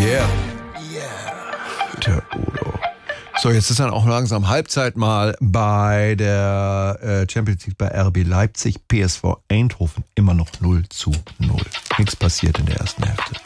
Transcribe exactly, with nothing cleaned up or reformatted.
Yeah. Der Udo. So, jetzt ist dann auch langsam Halbzeit mal bei der äh, Champions League bei R B Leipzig, P S V Eindhoven immer noch null zu null. Nichts passiert in der ersten Hälfte.